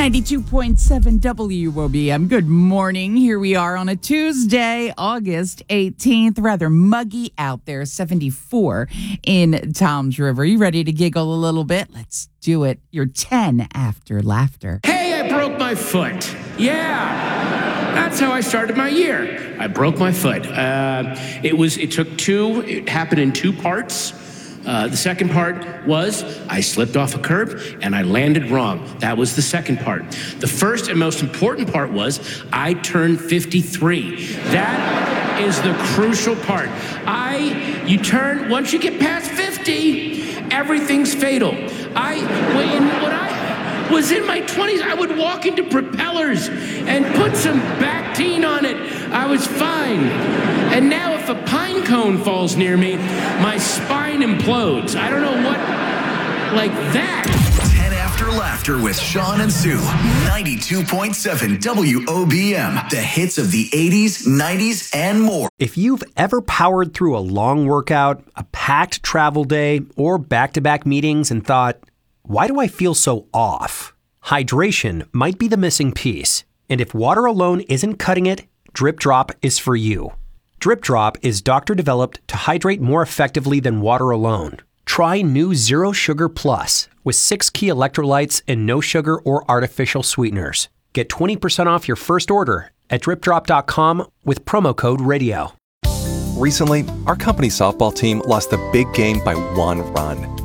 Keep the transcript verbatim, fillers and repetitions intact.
ninety-two point seven W O B M. Good morning. Here we are on a Tuesday, August eighteenth. Rather muggy out there, seventy-four in Toms River. You ready to giggle a little bit? Let's do it. You're ten after laughter. Hey, I broke my foot. Yeah, that's how I started my year. I broke my foot. Uh, it was. It took two. It happened in two parts. Uh, the second part was I slipped off a curb and I landed wrong. That was the second part. The first and most important part was I turned fifty-three. That is the crucial part. I, you turn, once you get past fifty, everything's fatal. I, when, when I was in my twenties, I would walk into propellers and put some Bactine on it. I was fine. And now if a pine cone falls near me, my spine implodes. I don't know what, like that. ten After Laughter with Sean and Sue. ninety-two point seven W O B M. The hits of the eighties, nineties, and more. If you've ever powered through a long workout, a packed travel day, or back-to-back meetings and thought, why do I feel so off? Hydration might be the missing piece. And if water alone isn't cutting it, Drip Drop is for you. Drip Drop is doctor-developed to hydrate more effectively than water alone. Try new Zero Sugar Plus with six key electrolytes and no sugar or artificial sweeteners. Get twenty percent off your first order at drip drop dot com with promo code radio. Recently, our company softball team lost the big game by one run.